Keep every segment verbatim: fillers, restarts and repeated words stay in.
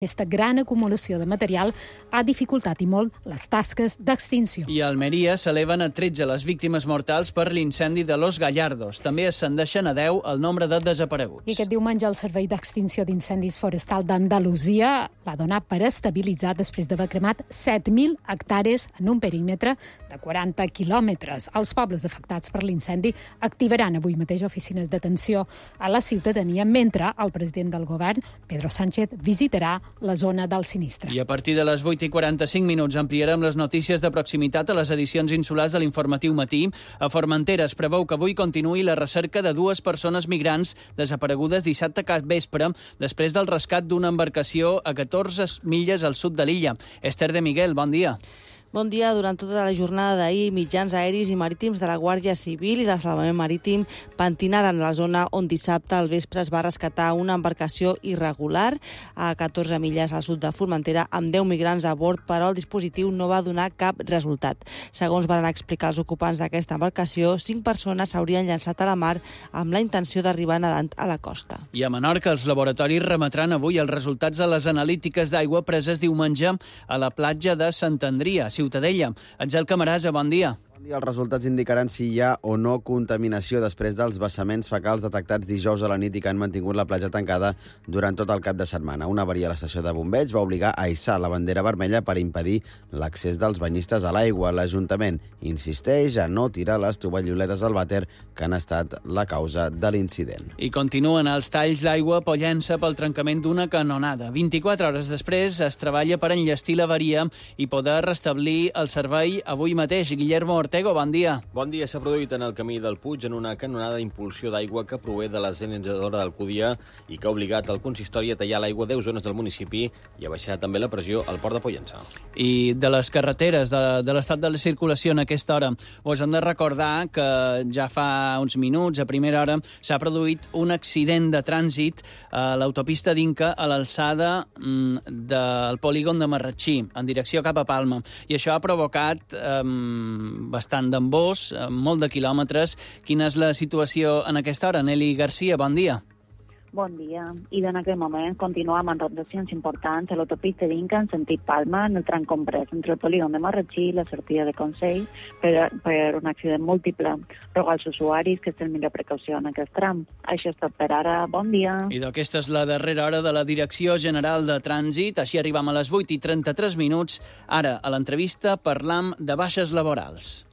Aquesta gran acumulació de material ha dificultat i molt les tasques d'extinció. I a Almeria s'eleven a tretze les víctimes mortals per l'incendi de Los Gallardos. També ascendeixen a deu el nombre de desapareguts. I aquest diumenge el Servei d'Extinció d'Incendis Forestal d'Andalusia va donar per estabilitzat després d'haver cremat set mil hectàrees en un perímetre de quaranta quilòmetres. Els pobles afectats per l'incendi activaran avui mateix oficines d'atenció a la ciutadania, mentre el president del govern, Pedro Sánchez, visitarà la zona del sinistre. I a partir de les vuit i quaranta-cinc minuts ampliarem les notícies de proximitat a les edicions insulars de l'informatiu matí. A Formentera es preveu que avui continuï la recerca de dues persones migrants desaparegudes dissabte cap vespre després del rescat d'una embarcació a catorze milles al sud de l'illa. Esther de Miguel, bon dia. Bon dia. Durant tota la jornada d'ahir, mitjans aeris i marítims de la Guàrdia Civil i de Salvament Marítim pentinaren la zona on dissabte al vespre es va rescatar una embarcació irregular a catorze milles al sud de Formentera amb deu migrants a bord, però el dispositiu no va donar cap resultat. Segons van explicar els ocupants d'aquesta embarcació, cinc persones s'haurien llançat a la mar amb la intenció d'arribar nedant a la costa. I a Menorca, els laboratoris remetran avui els resultats de les analítiques d'aigua preses diumenge a la platja de Sant Andria, Ciutadella. Àngel Camarasa, bon dia. Bon dia. Els resultats indicaran si hi ha o no contaminació després dels vessaments fecals detectats dijous a la nit i que han mantingut la platja tancada durant tot el cap de setmana. Una avaria a l'estació de bombeig va obligar a hissar la bandera vermella per impedir l'accés dels banyistes a l'aigua. L'Ajuntament insisteix a no tirar les tovalloletes al vàter que han estat la causa de l'incident. I continuen els talls d'aigua a Pollença pel trencament d'una canonada. vint-i-quatre hores després es treballa per enllestir l'avaria i poder restablir el servei avui mateix. Guillermo Ortego, bon dia. Bon dia. S'ha produït en el camí del Puig en una canonada d'impulsió d'aigua que prové de la desalinadora d'Alcúdia i que ha obligat el consistori a tallar l'aigua a deu zones del municipi i a baixar també la pressió al port de Pollença. I de les carreteres, de, de l'estat de la circulació en aquesta hora, us hem de recordar que ja fa uns minuts, a primera hora, s'ha produït un accident de trànsit a l'autopista d'Inca a l'alçada mm, del polígon de Marratxí, en direcció cap a Palma. I això ha provocat eh, bastant d'embós, molt de quilòmetres. Quina és la situació en aquesta hora? Nelly Garcia, bon dia. Bon dia. I en aquest moment continuem amb retencions importants a l'autopista d'Inca en sentit Palma, en el tram comprès entre el polígon de Marratxí i la sortida de Consell per, per un accident múltiple. Rogo als usuaris que estén millor precaució en aquest tram. Això és tot per ara. Bon dia. I d'aquesta és la darrera hora de la Direcció General de Trànsit. Així arribam a les vuit i trenta-tres minuts. Ara, a l'entrevista, parlam de baixes laborals.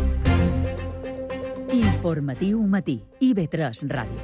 Informatiu matí. I ve tres Ràdio.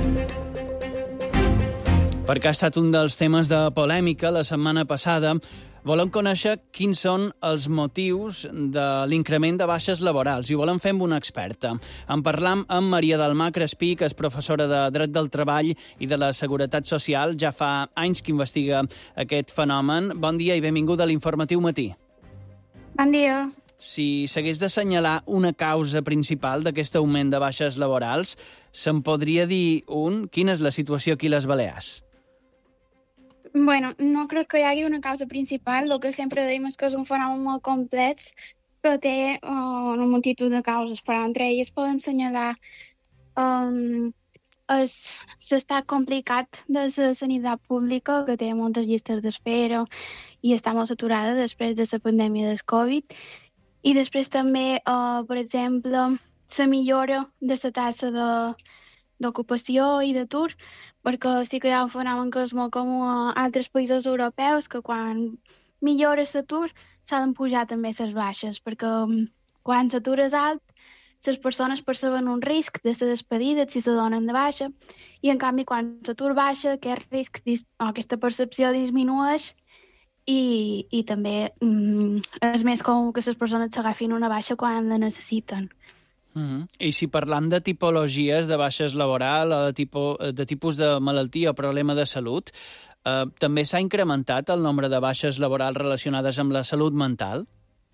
Perquè ha estat un dels temes de polèmica la setmana passada, volem conèixer quins són els motius de l'increment de baixes laborals i ho volem fer amb una experta. En parlam amb Maria del Mar Crespí, que és professora de Dret del Treball i de la Seguretat Social. Ja fa anys que investiga aquest fenomen. Bon dia i benvinguda a l'Informatiu Matí. Bon dia. Si s'hagués d'assenyalar una causa principal d'aquest augment de baixes laborals, se'n podria dir un? Quina és la situació aquí a les Balears? Bueno, no crec que hi hagi una causa principal. El que sempre deim és que és un fenomen molt complex que té uh, una multitud de causes, però entre elles poden assenyalar um, l'estat complicat de la sanitat pública, que té moltes llistes d'espera i està molt saturada després de la pandèmia del Covid. I després també, uh, per exemple, la millora de la tassa de, d'ocupació i d'atur, perquè sí que hi ha un fenomen que és molt comú a altres països europeus, que quan millora l'atur s'han de pujar també les baixes, perquè quan l'atur és alt, les persones perceben un risc de ser despedides si se donen de baixa, i en canvi quan l'atur baixa, aquest risc, aquesta percepció disminueix, i, i també mm, és més comú que les persones s'agafin una baixa quan la necessiten. Uh-huh. I si parlam de tipologies de baixes laboral o de, tipo, de tipus de malaltia o problema de salut, eh, també s'ha incrementat el nombre de baixes laborals relacionades amb la salut mental?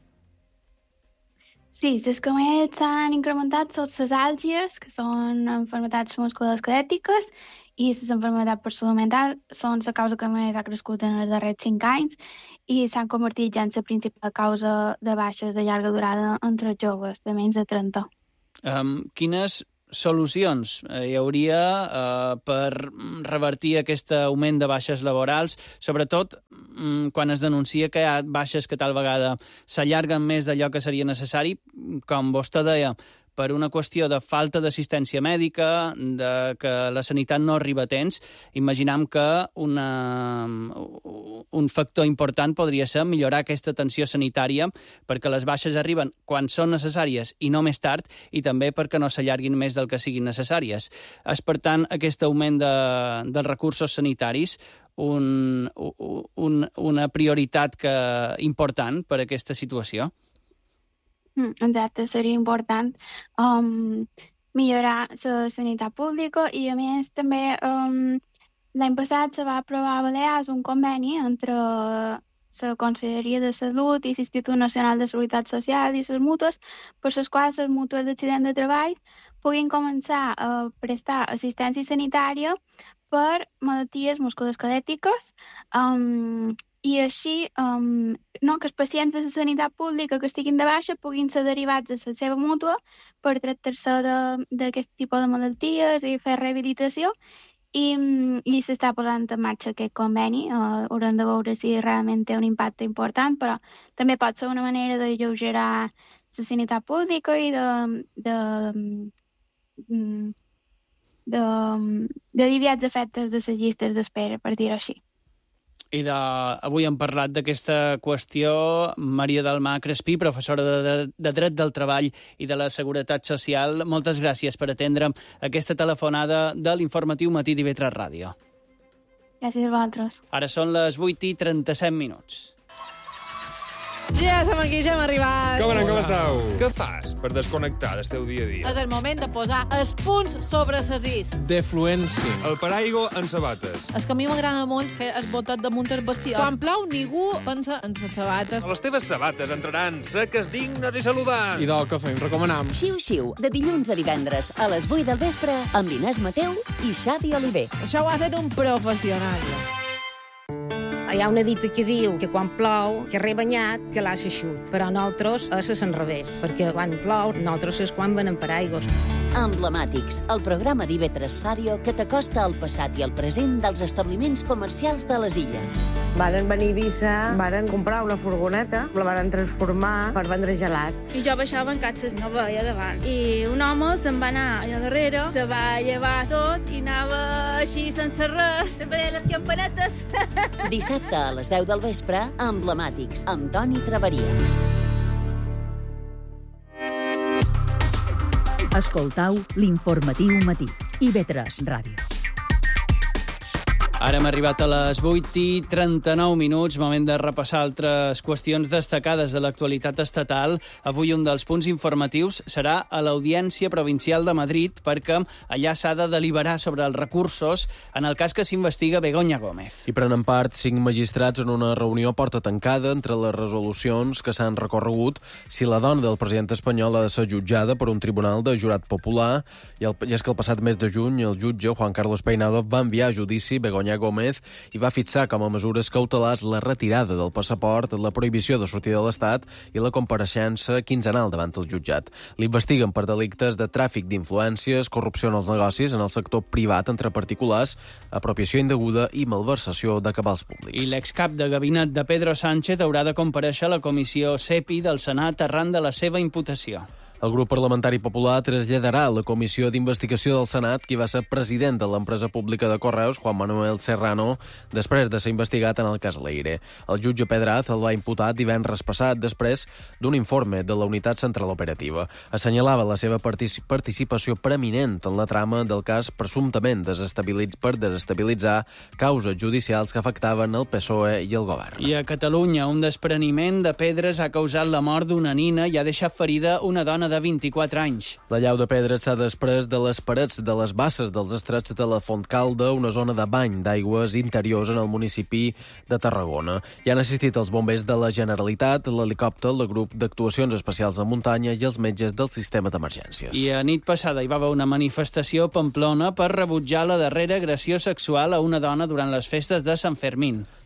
Sí, les que més s'han incrementat són les àlgies, que són malalties musculoesquelètiques, i les malalties per salut mental són la causa que més ha crescut en els darrers cinc anys i s'han convertit ja en la principal causa de baixes de llarga durada entre joves de menys de trenta. Um, quines solucions hi hauria eh, per revertir aquest augment de baixes laborals, sobretot mm, quan es denuncia que hi ha baixes que tal vegada s'allarguen més d'allò que seria necessari, com vostè deia, per una qüestió de falta d'assistència mèdica, de que la sanitat no arriba a temps. Imaginam que una, un factor important podria ser millorar aquesta atenció sanitària perquè les baixes arriben quan són necessàries i no més tard, i també perquè no s'allarguin més del que siguin necessàries. És, per tant, aquest augment de, dels recursos sanitaris un, un, una prioritat que, important per a aquesta situació? Exacte, seria important um, millorar la sanitat pública i, a més, també um, l'any passat se va aprovar a Balears un conveni entre la Conselleria de Salut i l'Institut Nacional de Seguretat Social i les mútues, per les quals les mútues d'accident de treball puguin començar a prestar assistència sanitària per malalties musculoesquelètiques, um, i així um, no, que els pacients de la sanitat pública que estiguin de baixa puguin ser derivats a la seva mútua per tractar-se d'aquest tipus de malalties i fer rehabilitació, i, i s'està posant en marxa aquest conveni. Uh, haurem de veure si realment té un impacte important, però també pot ser una manera de lleugerar la sanitat pública i de, de, de, de, d'aliviar els efectes de les llistes d'espera, per dir-ho així. I de, avui hem parlat d'aquesta qüestió Maria del Mar Crespí, professora de, de, de Dret del Treball i de la Seguretat Social. Moltes gràcies per atendre aquesta telefonada de l'informatiu Matí d'I V tres Ràdio. Gràcies a vosaltres. Ara són les vuit i trenta-set minuts. Ja som aquí, ja hem arribat. Com anem, com esteu? Què fas per desconnectar del teu dia a dia? És el moment de posar els punts sobre ses is. Defluència. El paraigua en sabates. És que a mi m'agrada molt fer el botet damunt el vestidor. Quan plou, ningú pensa en les sabates. Les teves sabates entraran seques, dignes i saludants. I del que fem, recomanam. Xiu-xiu, de dilluns a divendres a les vuit del vespre amb Inés Mateu i Xavi Oliver. Això ho ha fet un professional. Hi ha una dita que diu que quan plou, que re banyat, que l'ha eixut. Però nosaltres és al revés, perquè quan plou, nosaltres és quan venem per aigües. Emblemàtics, el programa d'I V tres Ràdio que t'acosta al passat i al present dels establiments comercials de les illes. Varen venir a Eivissa, varen comprar una furgoneta, la varen transformar per vendre gelats. I jo baixava en catxes, no veia davant. I un home se'n va anar allà darrere, se va llevar tot i anava així sense res, se veia les campanetes. Dissabte a les deu del vespre, Emblemàtics, amb Toni Traveria. Escoltau l'informatiu Matí. I V tres Ràdio. Ara hem arribat a les vuit i trenta-nou minuts, moment de repassar altres qüestions destacades de l'actualitat estatal. Avui un dels punts informatius serà a l'Audiència Provincial de Madrid, perquè allà s'ha de deliberar sobre els recursos en el cas que s'investiga Begoña Gómez. Hi prenen part cinc magistrats en una reunió a porta tancada entre les resolucions que s'han recorregut si la dona del president espanyol ha de ser jutjada per un tribunal de jurat popular, i, el, i és que el passat mes de juny el jutge Juan Carlos Peinado va enviar a judici Begoña Gómez i va fixar com a mesures cautelars la retirada del passaport, la prohibició de sortir de l'Estat i la compareixença quinzenal davant el jutjat. L'investiguen per delictes de tràfic d'influències, corrupció en els negocis, en el sector privat entre particulars, apropiació indeguda i malversació de cabals públics. I l'excap de gabinet de Pedro Sánchez haurà de comparèixer a la comissió CEPI del Senat arran de la seva imputació. El grup parlamentari popular traslladarà a la Comissió d'Investigació del Senat qui va ser president de l'empresa pública de Correus, Juan Manuel Serrano, després de ser investigat en el cas Leire. El jutge Pedraz el va imputar divendres passat després d'un informe de la Unitat Central Operativa. Assenyalava la seva partic- participació preeminent en la trama del cas presumptament desestabilit- per desestabilitzar causes judicials que afectaven el P S O E i el govern. I a Catalunya, un despreniment de pedres ha causat la mort d'una nina i ha deixat ferida una dona de vint-i-quatre anys. La llau de pedres s'ha després de les parets de les basses dels estrets de la Fontcalda, una zona de bany d'aigües interiors en el municipi de Tarragona. Hi han assistit els bombers de la Generalitat, l'helicòpter, el grup d'actuacions especials de muntanya i els metges del sistema d'emergències. I a nit passada hi va haver una manifestació a Pamplona per rebutjar la darrera agressió sexual a una dona durant les festes de Sant Fermín.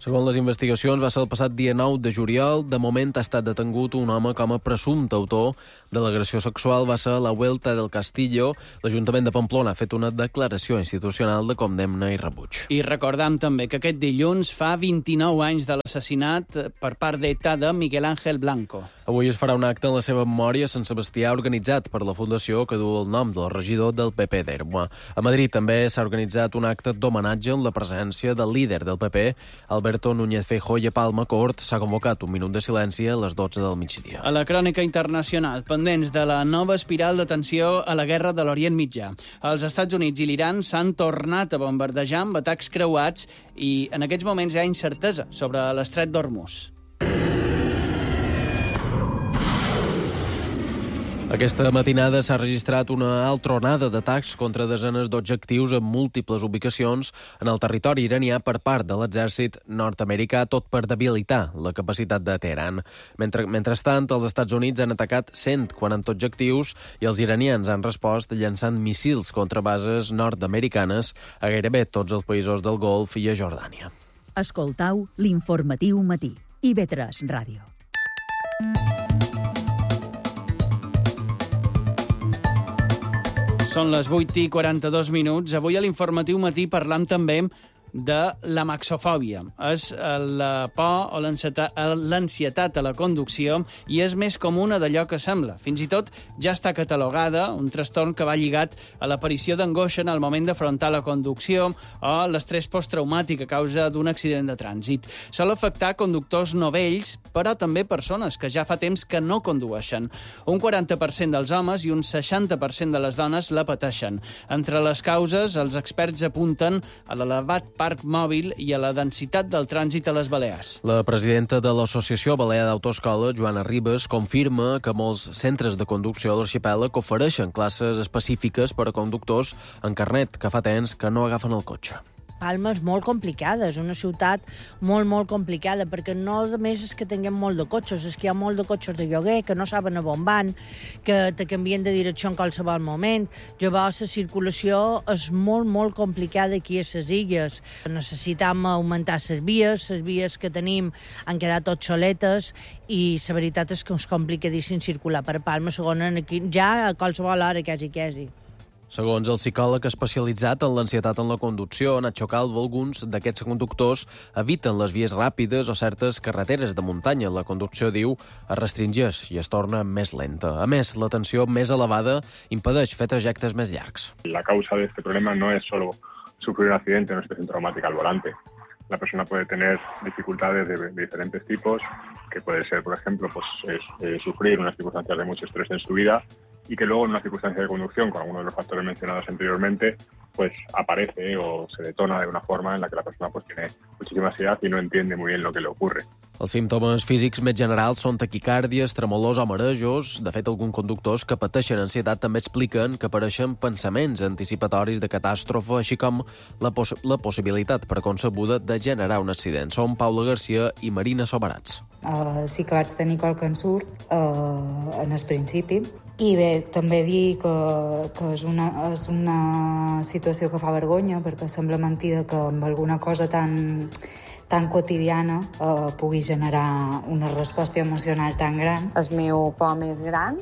Segons les investigacions, va ser el passat dia nou de juliol. De moment ha estat detengut un home com a presumpte autor de l'agressió sexual. Va ser a la Huelta del Castillo. L'Ajuntament de Pamplona ha fet una declaració institucional de condemna i rebuig. I recordam també que aquest dilluns fa vint-i-nou anys de l'assassinat per part d'ETA de Miguel Ángel Blanco. Avui es farà un acte en la seva memòria a Sant Sebastià organitzat per la fundació que du el nom del regidor del P P d'Ermua. A Madrid també s'ha organitzat un acte d'homenatge en la presència del líder del P P, Alberto Núñez Feijóo, i a Palma Cort s'ha convocat un minut de silenci a les dotze del migdia. A la crònica internacional, pendents de la nova espiral de tensió a la guerra de l'Orient Mitjà. Els Estats Units i l'Iran s'han tornat a bombardejar amb atacs creuats i en aquests moments hi ha incertesa sobre l'estret d'Hormuz. Aquesta matinada s'ha registrat una altra onada d'atacs contra desenes d'objectius en múltiples ubicacions en el territori iranià per part de l'exèrcit nord-americà, tot per debilitar la capacitat de Teheran. Mentre, mentrestant, els Estats Units han atacat cent quaranta objectius i els iranians han respost llançant missils contra bases nord-americanes a gairebé tots els països del Golf i a Jordània. Escoltau l'informatiu matí. I V tres Ràdio. Són les vuit i quaranta-dos minuts. Avui a l'informatiu matí parlam també de l'amaxofòbia. És la por o l'ansietat a la conducció i és més comuna d'allò que sembla. Fins i tot ja està catalogada un trastorn que va lligat a l'aparició d'angoixa en el moment d'afrontar la conducció o l'estrès posttraumàtic a causa d'un accident de trànsit. Sol afectar conductors novells, però també persones que ja fa temps que no condueixen. Un quaranta per cent dels homes i un seixanta per cent de les dones la pateixen. Entre les causes, els experts apunten a l'elevat parc mòbil i a la densitat del trànsit a les Balears. La presidenta de l'Associació Balear d'Autoescola, Joana Ribes, confirma que molts centres de conducció a l'arxipèlag ofereixen classes específiques per a conductors en carnet que fa temps que no agafen el cotxe. Palma és molt complicada, és una ciutat molt, molt complicada, perquè no només és que tinguem molt de cotxes, és que hi ha molt de cotxes de lloguer, que no saben a on van, que te canvien de direcció en qualsevol moment. Llavors, la circulació és molt, molt complicada aquí a les illes. Necessitam augmentar les vies, les vies que tenim han quedat obsoletes i la veritat és que ens complicadíssim circular per Palma, segons aquí, ja a qualsevol hora, quasi, quasi. Segons el psicòleg especialitzat en l'ansietat en la conducció, Nacho Calvo, alguns d'aquests conductors eviten les vies ràpides o certes carreteres de muntanya. La conducció, diu, es restringeix i es torna més lenta. A més, la tensió més elevada impedeix fer trajectes més llargs. La causa de este problema no es solo sufrir un accidente o una expresión traumática al volante. La persona puede tener dificultades de, de diferentes tipos, que puede ser, por ejemplo, pues, es, eh, sufrir unas circunstancias de mucho estrés en su vida y que luego en una circunstancia de conducción, con algunos de los factores mencionados anteriormente, pues aparece o se detona de una forma en la que la persona pues tiene muchísima ansiedad y no entiende muy bien lo que le ocurre. Els símptomes físics més generals són taquicàrdies, tremolors o marejos. De fet, alguns conductors que pateixen ansietat també expliquen que apareixen pensaments anticipatoris de catàstrofe, així com la, poss la possibilitat preconcebuda de generar un accident. Són Paula Garcia i Marina Sobarats. Uh, sí que vaig tenir qualque ensurt uh, en el principi. I bé, també dir que, que és, una, és una situació que fa vergonya, perquè sembla mentida que amb alguna cosa tan, tan quotidiana eh, pugui generar una resposta emocional tan gran. El meu por més gran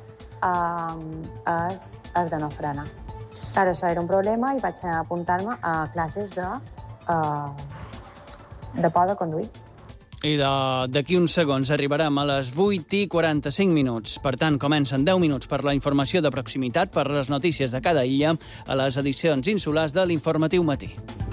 eh, és, és de no frenar. Clar, això era un problema i vaig apuntar-me a classes de, eh, de por de conduir. I d'aquí uns segons arribarem a les vuit i quaranta-cinc minuts. Per tant, comencen deu minuts per la informació de proximitat, per les notícies de cada illa, a les edicions insulars de l'Informatiu Matí.